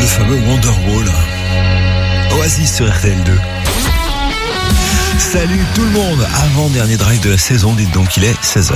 fameux Wonderwall. Oasis sur RTL2. Salut tout le monde, avant-dernier drive de la saison, dites donc il est 16h.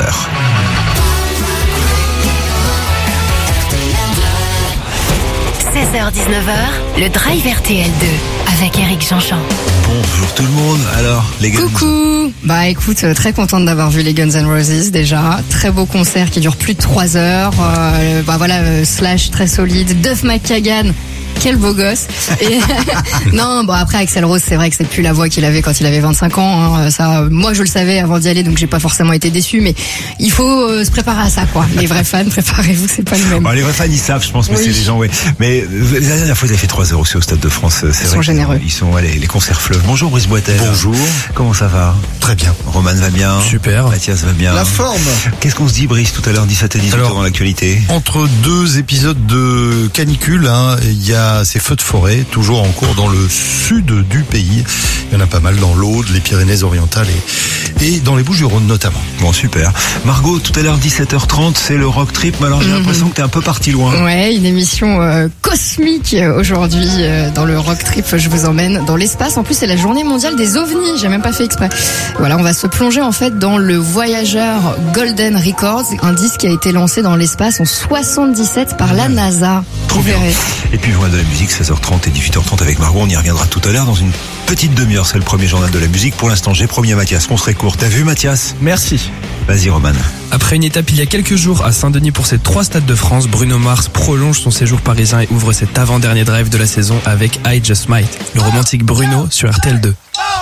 16h-19h, le Drive RTL2 avec Eric Jean-Jean. Bonjour tout le monde, alors les gars. Coucou. Bah écoute, très contente d'avoir vu les Guns N' Roses déjà. Très beau concert qui dure plus de 3 heures. Slash très solide. Duff McKagan. Quel beau gosse. Et non, bon après Axl Rose, c'est vrai que c'est plus la voix qu'il avait quand il avait 25 ans. Hein. Ça, moi je le savais avant d'y aller, donc j'ai pas forcément été déçu. Mais il faut se préparer à ça, quoi. Les vrais fans, préparez-vous, c'est pas le même. Bon, les vrais fans ils savent, je pense, mais oui. C'est les gens, ouais. Mais la dernière fois ils avaient fait 3 heures aussi au Stade de France. C'est ils sont généreux. Ils sont les concerts fleuves. Bonjour Brice Boitel. Bonjour. Comment ça va? Très bien. Roman va bien. Super. Mathias va bien. La forme. Qu'est-ce qu'on se dit, Brice, tout à l'heure, 17 et 18 heures dans l'actualité? Entre 2 épisodes de canicule, il y a ces feux de forêt toujours en cours dans le sud du pays. Il y en a pas mal dans l'Aude, les Pyrénées-Orientales et dans les Bouches-du-Rhône notamment. Bon, super. Margot, tout à l'heure 17h30, c'est le Rock Trip. Mais alors j'ai l'impression que t'es un peu parti loin. Ouais, une émission cosmique aujourd'hui dans le Rock Trip. Je vous emmène dans l'espace. En plus, c'est la journée mondiale des ovnis. J'ai même pas fait exprès. Voilà, on va se plonger en fait dans le Voyager Golden Records, un disque qui a été lancé dans l'espace en 77 par la NASA. Trop bien. Et puis voilà de la musique, 16h30 et 18h30 avec Margot. On y reviendra tout à l'heure dans une petite demi-heure. C'est le premier journal de la musique. Pour l'instant, j'ai promis à Mathias qu'on serait court. T'as vu, Mathias? Merci. Vas-y, Roman. Après une étape il y a quelques jours à Saint-Denis pour ses 3 stades de France, Bruno Mars prolonge son séjour parisien et ouvre cet avant-dernier drive de la saison avec I Just Might. Le romantique Bruno sur RTL2.